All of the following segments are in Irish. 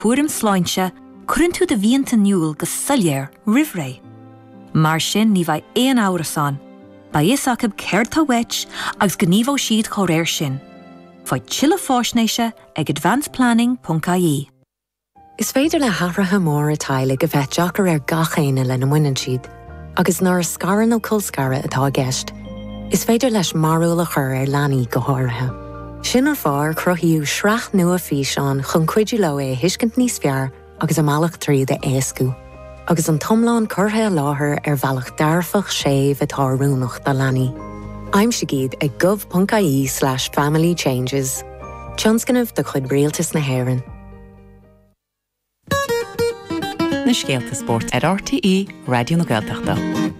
Purim sláinte, cuireann tú de bhíonta niúil go soiléir rihré. Mar sin ní bheidh éon áras an, ba is acab céir tá weit agus go níomh siad chomh réir sin. Fáid chilla fáisnéise ag advanceplanning.ie. Is féidir le hathratha mór atá go bheith deachar gachéine lena muineann siad, agus nuair scaran ó colscara atá gceist, is féidir leis marúil a chur leanaí go háirithe. Sin ar fáir cruthaíodh sreacht nua fís an chun cuidiú le hiiscint níos fearr agus amálach tríd éascú. Agus an tomláin curtha láthair bhealach dearfach séimh atá rúnach do leanaí. Aimsigid ag gov.ie/family changes. Tionscanmh do chuid rialtas na hÉireann. Na Scéalta Sport ar RTE Radio na Gaeltachta.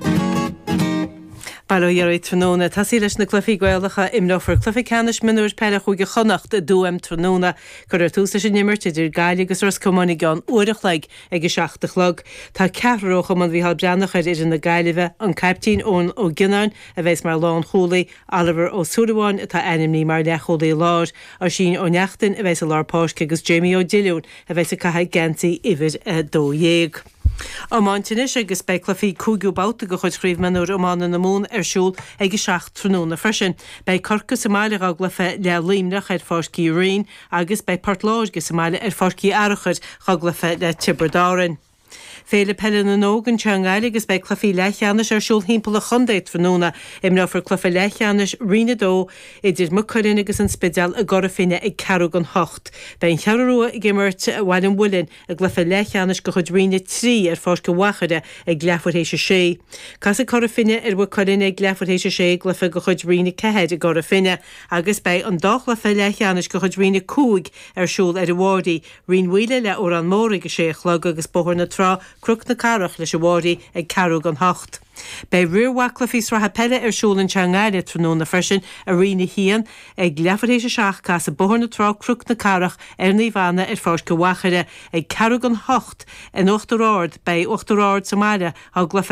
Bailóiar tróna tá sí leis na clufií Gaeltacha imnófar clufií canis minúir peile chuige chonacht a dúam tróna gur túsa sin nimmert idir gaiile agus ras cummánig gan uirich leig ag seachtalog. Tá cearrócha man bhí hal breannach ar idir na gaiileh an captín ón ó Ginnáin a bheits mar lán cholaí Oliver ó Súdaháin atá enimní mar lecholaí láir ar sin ó neachtain a bheits a lárpáisce agus Jamie ó Dillún a bheits a caithe gentaí ifid dóhéag. Amantinis agus bei clufií cúgiú báta go chuid scríbmanúir Omána na mún siúl ag seach tróna freisin. Bei Corcus Somália aglafa le líimnach ar fáiscí Réin agus bei Portláis go Somália ar fáiscí Arachar aglafa le Tiberdárin. Féle pelle na nógan teangáil agus bei clufií leithcheannis siúl hímpel a chundéit fanúna imnáfar clufa leithcheannis Rina dó idir mucurinn agus an spidal a gorafine ag carú an hocht. Bei chearúa ag immert bhaid an bhuilinn a glufa leithcheannis go chud Rina trí ar fás go wachade ag gleafurhéise sé. Cas a corafine ar bhucurinn ag gleafurhéise sé glufa go chud Rina cehead a gorafine agus bei an dóchlufa leithcheannis go chud Rina cúig ar siúl ar a bhórdaí Rin huile le ó an mór ag sé chlog agus bóthir na trá Crúc na carach leis bhádaí ag carú an hocht. Bei riorhaclafís ratha pelle ar siúlann teangáile tróna freisin a Rina hían ag leafadéise seach cas a bóthir na trá Crúc na carach ar níomhana ar fás go wachade ag carú an hocht in 8 bei 8 Somália a glufa